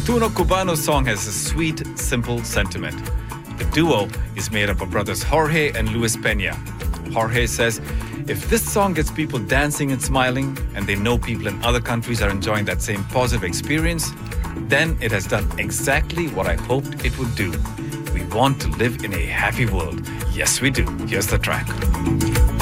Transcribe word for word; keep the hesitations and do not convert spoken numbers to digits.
Tuno Cubano song has a sweet, simple sentiment. The duo is made up of brothers Jorge and Luis Peña. Jorge says, if this song gets people dancing and smiling, and they know people in other countries are enjoying that same positive experience, then it has done exactly what I hoped it would do. We want to live in a happy world. Yes, we do. Here's the track.